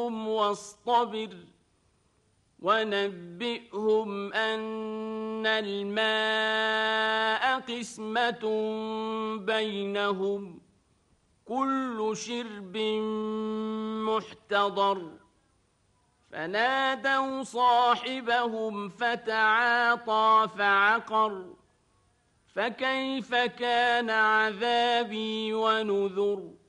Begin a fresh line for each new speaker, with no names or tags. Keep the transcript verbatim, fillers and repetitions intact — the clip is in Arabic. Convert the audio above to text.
فاصبرهم واصطبر ونبئهم أن الماء قسمة بينهم كل شرب محتضر فنادوا صاحبهم فتعاطى فعقر فكيف كان عذابي ونذر